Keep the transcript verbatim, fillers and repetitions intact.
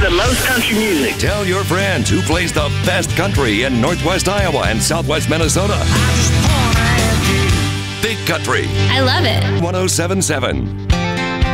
the most country music. Tell your friends who plays the best country in Northwest Iowa and Southwest Minnesota. Big Country. I love it. one oh seven point seven.